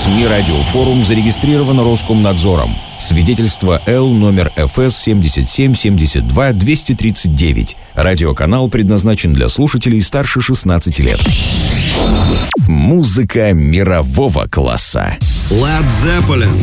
СМИ «Радиофорум» зарегистрировано Роскомнадзором. Свидетельство Л номер ФС 77-72-239. Радиоканал предназначен для слушателей старше 16 лет. Музыка мирового класса. Led Zeppelin,